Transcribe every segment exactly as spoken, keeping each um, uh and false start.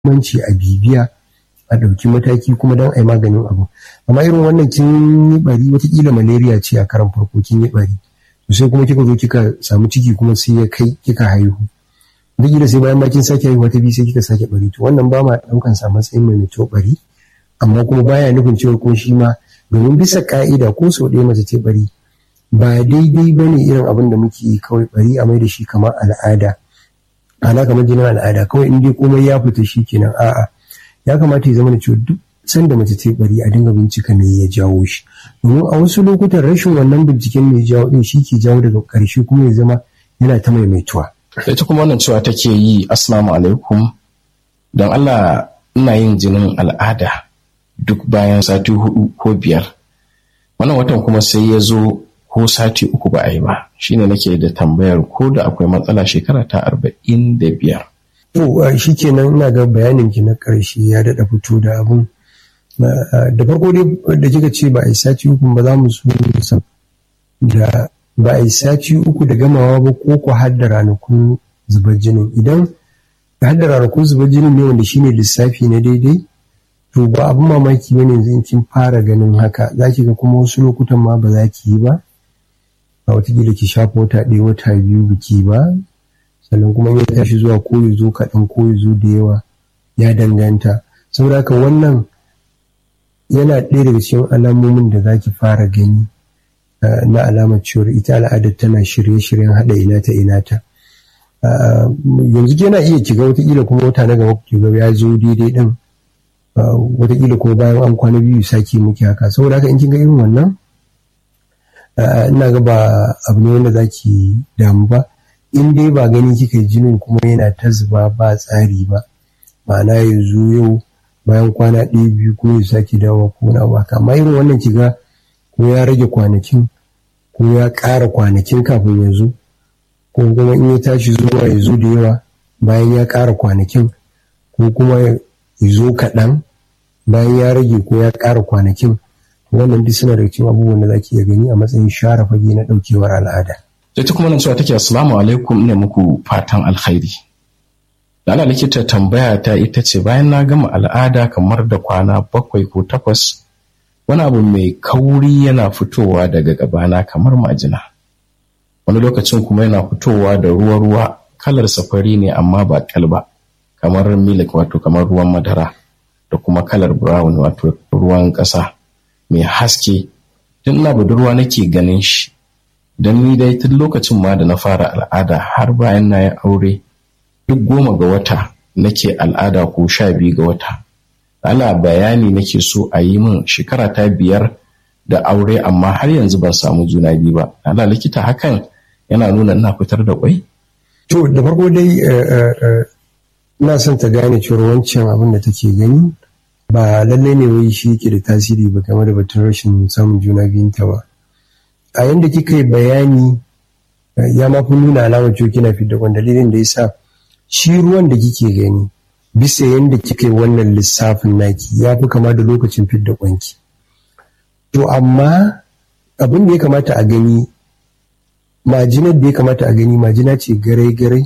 muhimmanci a bibiya a ɗauki mataki kuma don a yi maganin abu. Amma irin wannan kin yi bari watakila malaria ce a karan farko kin yi bari to sai kuma kika zo kika samu ciki kuma sai ya kai kika haihu wataƙila sai bayan bakin sake haihuwa ta biyu sai kika sake bari to wannan ba ma ɗaukan sa matsayin mai mai bari amma kuma baya nufin cewa ko shi ma domin bisa ka'ida ko sau ɗaya mace ce bari ba daidai ba ne irin abin da muke yi kawai bari a mai da shi kamar al'ada ana kamar jinin al'ada kawai in dai komai ya fita shi kenan a'a ya kamata ya zama da cewa duk sanda mace ce bari a dinga bincika me ya jawo shi domin a wasu lokutan rashin wannan binciken me ya jawo din shi ke jawo daga ƙarshe kuma ya zama yana ta maimaituwa. Ita kuma wannan cewa take yi assalamu alaikum don Allah ina yin jinin al'ada duk bayan sati hudu ko biyar wannan watan kuma sai ya zo ko sati uku ba a yi ba shine nake da tambayar ko da akwai matsala shekara ta arba'in da biyar. To shi kenan ina ga bayanin ki na ƙarshe ya daɗa fito da abun da farko dai da kika ce ba a yi sati uku ba za mu so da ba a yi sati uku da gamawa ba ko ku har da ranakun zubar jinin idan har da ranakun zubar jinin ne wanda shine lissafi na daidai to ba abin mamaki bane yanzu in kin fara ganin haka za ki ga kuma wasu lokutan ma ba za ki yi ba a watakila ki shafa wata ɗaya wata biyu biki ba sannan kuma ya tashi zuwa ko ya zo kaɗan ko ya zo da yawa ya danganta saboda haka wannan yana ɗaya daga cikin alamomin da za ki fara gani na alamar cewar ita al'adar tana shirye-shiryen haɗa ina ta ina ta yanzu yana iya kiga watakila kuma wata na gaba ki ga ya zo daidai ɗin watakila kuma bayan an kwana biyu sake miki haka saboda haka in kin ga irin wannan ina ga ba abu ne wanda za ki damu ba in dai ba gani kika yi jinin kuma yana ta zuba ba tsari ba ma'ana ya zo yau bayan kwana ɗaya biyu ko ya sake dawo ko na waka amma irin wannan kiga ko ya rage kwanakin ko ya ƙara kwanakin kafin ya zo ko kuma in ya tashi zuwa ya zo da yawa bayan ya ƙara kwanakin ko kuma ya zo kaɗan bayan ya rage ko ya ƙara kwanakin wannan duk suna da cikin abubuwan da za ki iya gani a matsayin share fage na ɗaukewar al'ada. Ita kuma nan cewa take assalamu alaikum ina muku fatan alkhairi. Da ana likita tambaya ta ita ce bayan na gama al'ada kamar da kwana bakwai ko takwas wani abu mai kauri yana fitowa daga gabana kamar majina. Wani lokacin kuma yana fitowa da ruwa-ruwa kalar safari ne amma ba kalba kamar milk wato kamar ruwan madara da kuma kalar brown wato ruwan ƙasa mai haske tun ina budurwa nake ganin shi. Don ni dai tun lokacin ma da na fara al'ada har bayan na yi aure duk goma ga wata nake al'ada ko sha biyu ga wata. Ana bayani nake so a yi min shekara ta biyar da aure amma har yanzu ban samu juna biyu ba. Ana likita hakan yana nuna ina fitar da kwai? To da farko dai ina son ta gane cewa wancan abin da take gani ba lallai ne wai shi yake da tasiri ba game da batun rashin samun juna biyun ta ba. A yanda kika yi bayani ya mafi nuna alamar cewa kina fidda kwan dalilin da ya sa shi ruwan da kike gani bisa yanda kika yi wannan lissafin naki ya fi kama da lokacin fidda kwanki. To amma abin da ya kamata a gani majinar da ya kamata a gani majina ce garai-garai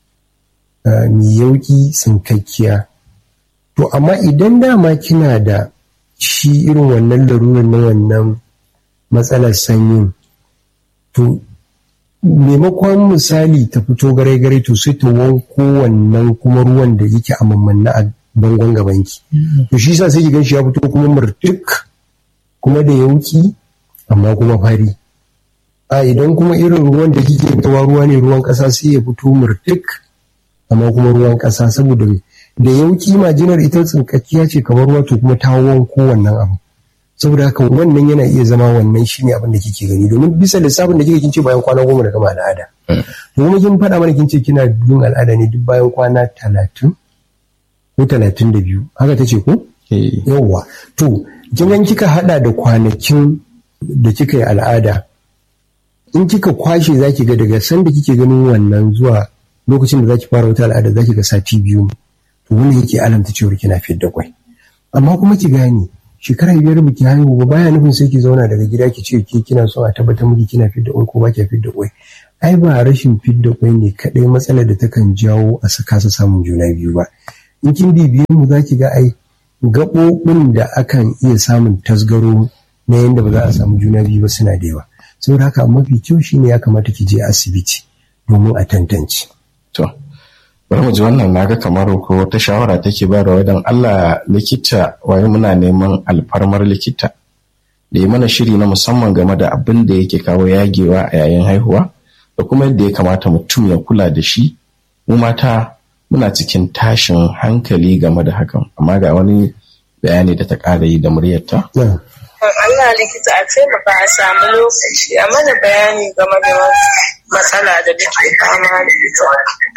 mai yauki tsinkakkiya. To amma idan dama kina da shi irin wannan larurar na wannan matsalar sanyin to maimakon misali ta fito gare-gare to sai ta wanko wannan kuma ruwan da yake a mammanna a bangon gabanki to shi sa sai ki ganshi ya fito kuma murtuk kuma da yauki amma kuma fari a idan kuma irin ruwan da kike fitowa ruwa ne ruwan ƙasa sai ya fito murtuk amma kuma ruwan ƙasa saboda da yauki majinar ita tsinkakkiya ce kamar ruwa to kuma ta wanko wannan abu saboda haka wannan yana iya zama wannan shine abin da kike gani domin bisa lissafin da kike kin ce bayan kwana goma da gama al'ada to kuma kin faɗa mana kin ce kina yin al'ada ne duk bayan kwana talatin ko talatin da biyu haka ta ce ko yawwa to kin kika hada da kwanakin da kika yi al'ada in kika kwashe zaki ga daga sanda kike ganin wannan zuwa lokacin da zaki fara wata al'ada zaki ga sati biyu ne to wannan yake alamta cewa kina fiyar da kwai amma kuma ki gane shekara biyar biki haihu ba baya nufin sai ki zauna daga gida ki ce ke kina so a tabbatar miki kina fidda kwai ko ba ki fidda kwai ai ba rashin fidda kwai ne kadai matsalar da takan jawo a saka su samun juna biyu ba in kin bibiye mu za ki ga ai gaɓoɓin da akan iya samun tasgaro na yadda ba za a samu juna biyu ba suna da yawa. Saboda haka mafi kyau shine ya kamata ki je asibiti domin a tantance. To, bari mu ji wannan naga kamar ko wata shawara take bayarwa dan Allah likita waye muna neman alfarmar likita da yi mana shiri na musamman game da abin da yake kawo yagewa a yayin haihuwa da kuma yadda ya kamata mutum ya kula da shi. Mu mata muna cikin tashin hankali game da hakan, amma ga wani bayani da ta ƙara yi da muryarta. Allah likita a taimaka a samu lokaci a mana bayani game da matsala da take fama da ita.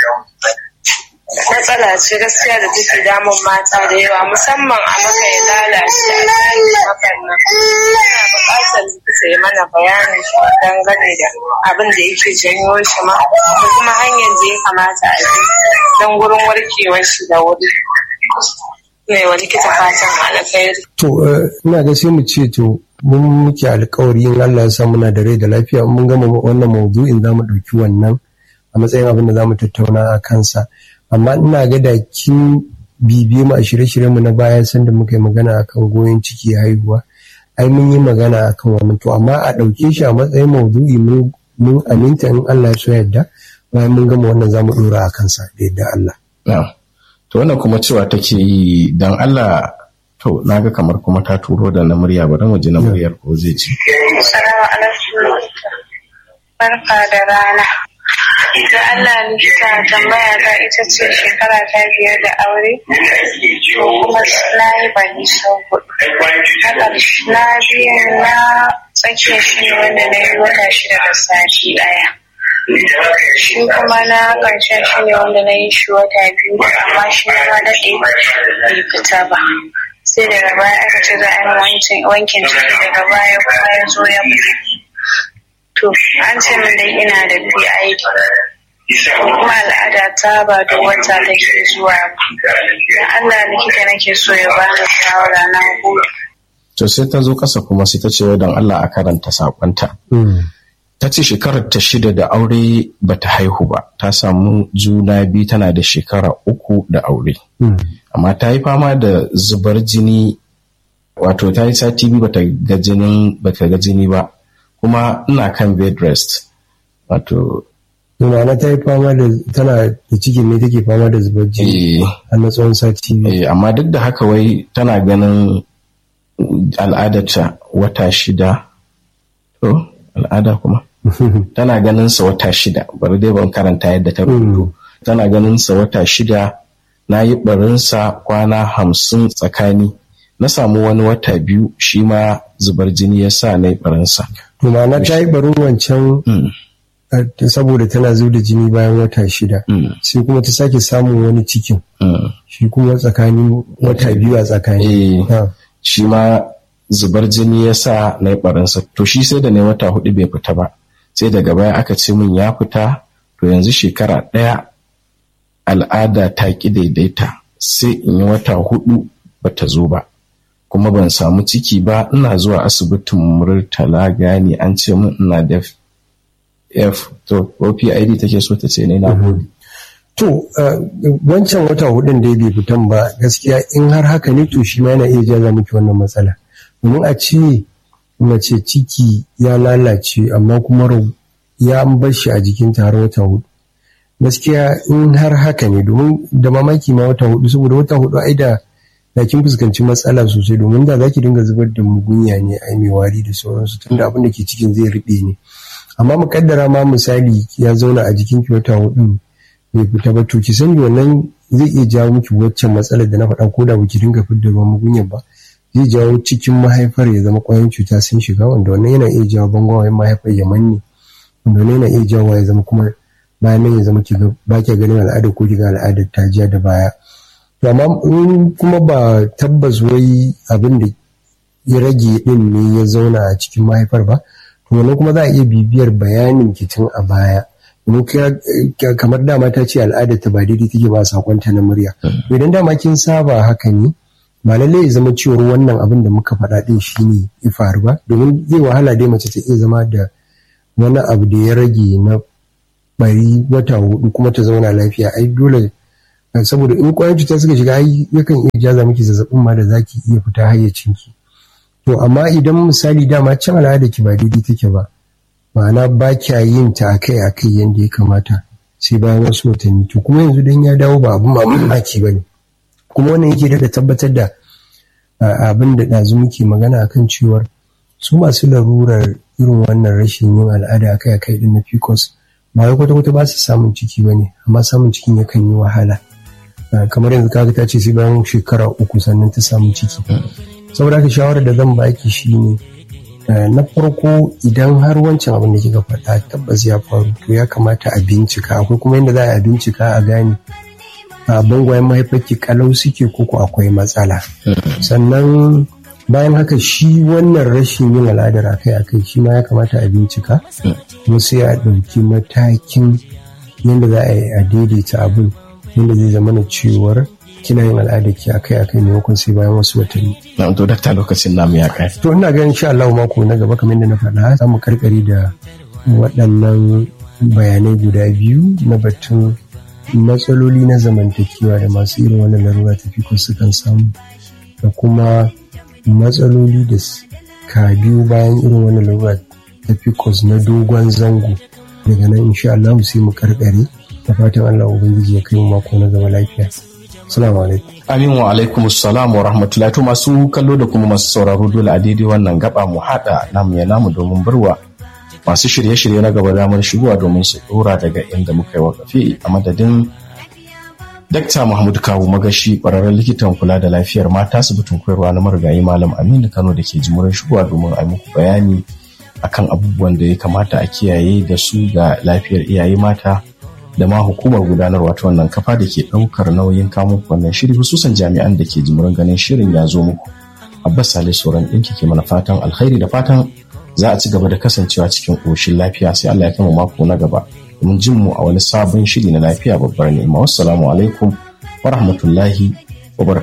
Matsala ce gaskiya da take damun mata da yawa, musamman a maka ya lalace a tsarin hakan nan. Ina buƙatar likita ya mana bayani dangane da abin da yake janyo shi ma da kuma hanyar da ya kamata a bi don gurin warkewar shi da wuri. Ne wa likita fatan alkhairi. To ina ga sai mu ce to mun muke alkawari in Allah ya sa muna da rai da lafiya mun gama wannan maudu'in za mu ɗauki wannan a matsayin abin da za mu tattauna a kansa. Amma ina ga da kin bibiye mu a shirye-shiryen mu na baya sanda muka yi magana akan goyon ciki haihuwa ai mun yi magana akan wannan, to amma a ɗauke shi a matsayin maudu'i mun aminta in Allah ya so yadda bayan mun gama wannan za mu ɗora a kansa da yadda Allah. To wannan kuma cewa take yi dan Allah, to naga kamar kuma ta turo da na murya, bari mu ji na muryar ko zai ci. Assalamu alaikum. Barka da rana. Da Allah likita tambaya ta ita ce shekara ta biyar da aure kuma na yi bani sau hudu. Na biyan na tsakiyar shi ne wanda na yi wata shida da sati daya. Shi kuma na ƙarshen shi ne wanda na yi shi wata biyu amma shi na ma daɗe bai fita ba. Sai daga baya aka ce za a yi wankin ciki, daga baya kuma ya zo ya mutu. To an ce min dai ina da P I D kuma al'ada ta ba da wata take zuwa ba. Dan Allah likita nake so ya ba ni shawara na gobe. To sai ta zo ƙasa kuma sai ta ce don Allah a karanta sakonta. Ta ce shekarar ta shida da aure bata haihu ba, ta samu juna biyu tana da shekara uku da aure. Amma ta yi fama da zubar jini, wato ta yi sati biyu bata ga jinin bata ga jini ba, kuma ina kan bed rest. Wato Nuna ta yi fama da tana da cikin ne take fama da zubar jini a na tsawon sati biyu. Amma duk da haka wai tana ganin al'adarta wata shida. To al'ada kuma tana ganin sa wata shida, bari dai ban karanta yadda ta rubuto. Tana ganin sa wata shida, na yi barinsa kwana hamsin tsakani, na samu wani wata biyu shi ma zubar jini ya sa na yi barinsa. Kuma na ta yi barin wancan saboda tana zubar da jini bayan wata shida, sai kuma ta sake samun wani cikin shi kuma tsakanin wata biyu a tsakani. Shi ma zubar jini ya sa na yi barinsa, to shi sai da ne wata hudu bai fita ba, sai daga baya aka ce min ya fita. To yanzu shekara ɗaya al'ada ta ƙi daidaita, sai in yi wata hudu bata zo ba, kuma ban samu ciki ba. Ina zuwa asibitin Murtala Gani an ce min ina da F to ko P I D take so ta ce ne na gode. To wancan wata hudun da bai fitan ba gaskiya in har haka ne to shi ma yana iya jaza miki wannan matsala. Domin a ce mace ciki ya lalace amma kuma ya an bar shi a jikinta har wata hudu. Gaskiya in har haka ne, domin da mamaki ma wata hudu, saboda wata hudu ai da da kin fuskanci matsala sosai, domin da zaki dinga zubar da mugunya ne ai mai wari da sauransu, tunda abin da ke cikin zai rube ne. Amma mu kaddara ma misali ya zauna a jikin ki wata hudu bai fita ba, to ki sani wannan zai iya jawo miki waccan matsalar da na faɗa, ko da baki dinga fidda ruwan mugunyan ba zai jawo cikin mahaifar ya zama ƙwayoyin cuta sun shiga, wanda wannan yana iya jawo bangawayen mahaifar ya manne, wanda wannan yana iya jawo ya zama kuma bayan nan ya zama ki ba ki ganin al'ada ko ki ga al'adar ta jiya da baya. To amma in kuma ba tabbas wai abin da ya rage din ne ya zauna a cikin mahaifar ba, to wannan kuma za a iya bibiyar bayanin ki tun a baya. Kamar dama ta ce al'adar ta ba daidai take ba sakonta na murya. Idan dama kin saba haka ne, ba lallai ya zama cewar wannan abin da muka faɗa ɗin shi ne ya faru ba, domin zai wahala dai mace ta iya zama da wani abu da ya rage na bari wata hudu kuma ta zauna lafiya. Ai dole saboda in ƙwayoyin cuta suka shiga ai yakan iya jaza miki zazzabin ma da zaki iya fita hayyacinki. To amma idan misali dama can al'ada ki ba daidai take ba, ma'ana ba kya yin ta akai akai yanda ya kamata sai bayan wasu watanni, to kuma yanzu dan ya dawo ba abun mamaki ba ne. Kuma wannan yake da tabbatar da abin da ɗazu muke magana akan cewar su masu larurar irin wannan rashin yin al'ada akai akai din na P C O S ba wai kwata-kwata ba su samun ciki ba ne, amma samun cikin yakan yi wahala. Kamar yanzu kaga ta ce sai bayan shekara uku sannan ta samu ciki. Saboda haka shawarar da zan baki shine na farko idan har wancan abin da kika faɗa tabbas ya faru to ya kamata a bincika, akwai kuma yadda za a bincika a gane a bangwayen mahaifarki kalau suke koko akwai matsala. Sannan bayan haka shi wannan rashin yin al'adar akai akai shi ma ya kamata a bincika kuma sai a ɗauki matakin yadda za a yi a daidaita abin yadda zai zama na cewar kina yin al'adar ki akai akai maimakon sai bayan wasu watanni. Na to dakta lokacin namu ya kai. To ina ganin insha Allah mako na gaba kamar yadda na faɗa za mu karkare da waɗannan bayanai guda biyu na batun matsaloli na zamantakewa da masu irin wannan larura ta P C O S sukan samu da kuma matsaloli da ka biyu bayan irin wannan larura ta P C O S na dogon zango. Daga nan insha Allah sai mu karkare da fatan Allah ubangiji ya kai mu mako na gaba lafiya. Assalamu alaikum. Amin wa alaikum assalam wa rahmatullahi. To masu kallo da kuma masu sauraro dole a daidai wannan gaba mu hada namu ya namu domin barwa masu shirye-shirye na gaba damar shigowa domin su dora daga inda muka yi wakafi. A madadin Dakta Mahmud Kawu Magashi, ƙwararren likitan kula da lafiyar mata asibitin koyarwa na marigayi Malam Aminu Kano da ke jimurin shigowa domin a muku bayani akan abubuwan da ya kamata a kiyaye da su ga lafiyar iyaye mata da ma hukumar gudanarwa ta wannan kafa da ke ɗaukar nauyin kamo wannan shiri, hususan jami'an da ke jimurin ganin shirin ya zo muku. Abbas Sale Soran ɗinki ke mana fatan alkhairi da fatan za a ci gaba da kasancewa cikin ƙoshin lafiya, sai Allah ya kai mu mako na gaba domin jin mu a wani sabon shiri na lafiya babbar ni'ima. Wassalamu alaikum wa rahmatullahi wa barakatuh.